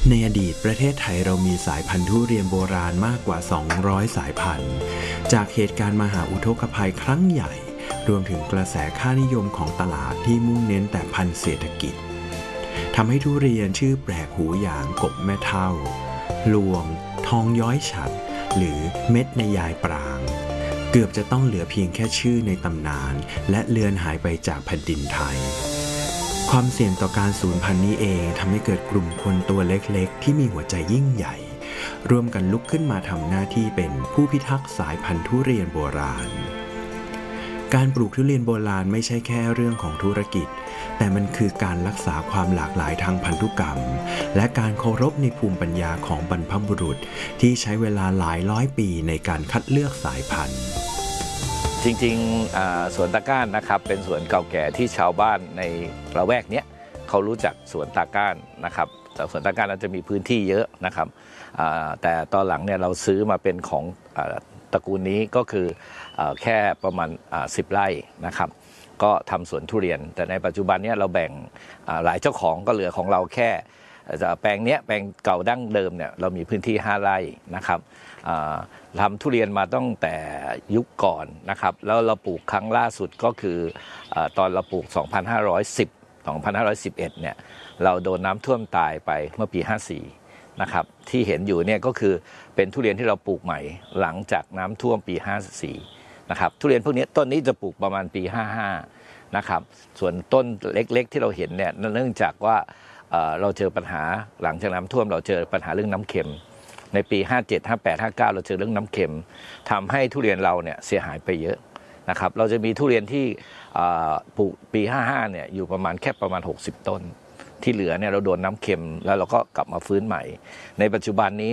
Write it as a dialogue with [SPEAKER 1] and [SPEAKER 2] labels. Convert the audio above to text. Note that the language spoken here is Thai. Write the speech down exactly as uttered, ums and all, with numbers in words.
[SPEAKER 1] ในอดีตประเทศไทยเรามีสายพันธุ์ทุเรียนโบราณมากกว่าสองร้อยสายพันธุ์จากเหตุการณ์มหาอุทกภัยครั้งใหญ่รวมถึงกระแสค่านิยมของตลาดที่มุ่งเน้นแต่พันธุ์เศรษฐกิจทำให้ทุเรียนชื่อแปลกหูอย่างกบแม่เฒ่าลวงทองย้อยฉัตรหรือเม็ดในยายปรางเกือบจะต้องเหลือเพียงแค่ชื่อในตำนานและเลือนหายไปจากแผ่นดินไทยความเสี่ยงต่อการสูญพันธุ์นี้เองทำให้เกิดกลุ่มคนตัวเล็กๆที่มีหัวใจยิ่งใหญ่ร่วมกันลุกขึ้นมาทำหน้าที่เป็นผู้พิทักษ์สายพันธุ์ทุเรียนโบราณการปลูกทุเรียนโบราณไม่ใช่แค่เรื่องของธุรกิจแต่มันคือการรักษาความหลากหลายทางพันธุกรรมและการเคารพในภูมิปัญญาของบรรพบุรุษที่ใช้เวลาหลายร้อยปีในการคัดเลือกสายพันธุ์
[SPEAKER 2] จริงๆสวนตาก้านนะครับเป็นสวนเก่าแก่ที่ชาวบ้านในละแวกนี้เขารู้จักสวนตาก้านนะครับแต่สวนตาก้านจะมีพื้นที่เยอะนะครับแต่ตอนหลังเนี่ยเราซื้อมาเป็นของตระกูลนี้ก็คือแค่ประมาณสิบไร่นะครับก็ทำสวนทุเรียนแต่ในปัจจุบันนี้เราแบ่งหลายเจ้าของก็เหลือของเราแค่แปลงนี้แปลงเก่าดั้งเดิมเนี่ยเรามีพื้นที่ห้าไร่นะครับทำทุเรียนมาตั้งแต่ยุคก่อนนะครับแล้วเราปลูกครั้งล่าสุดก็คือตอนเราปลูกสองพันห้าร้อยสิบ สองพันห้าร้อยสิบเอ็ดเนี่ยเราโดนน้ำท่วมตายไปเมื่อปีห้าสี่นะครับที่เห็นอยู่เนี่ยก็คือเป็นทุเรียนที่เราปลูกใหม่หลังจากน้ำท่วมปีห้าสี่นะครับทุเรียนพวกนี้ต้นนี้จะปลูกประมาณปีห้าห้านะครับส่วนต้นเล็กๆที่เราเห็นเนี่ยเนื่องจากว่าเราเจอปัญหาหลังจากน้ำท่วมเราเจอปัญหาเรื่องน้ำเค็มในปีห้าเจ็ด ห้าแปด ห้าเก้าเราเจอเรื่องน้ำเค็มทำให้ทุเรียนเราเนี่ยเสียหายไปเยอะนะครับเราจะมีทุเรียนที่ปลูกปีห้าห้าเนี่ยอยู่ประมาณแค่ประมาณหกสิบต้นที่เหลือเนี่ยเราโดนน้ำเค็มแล้วเราก็กลับมาฟื้นใหม่ในปัจจุบันนี้